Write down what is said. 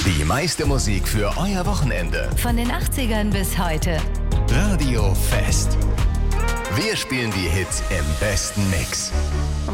Die meiste Musik für euer Wochenende. Von den 80ern bis heute. Radio Fest. Wir spielen die Hits im besten Mix.